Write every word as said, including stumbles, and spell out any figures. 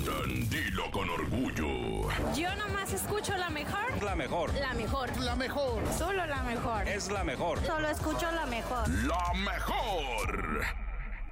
presentan Dilo con Orgullo. Yo nomás escucho la mejor. La mejor. La mejor. La mejor. Solo la mejor. Es la mejor. Solo escucho la mejor. La mejor.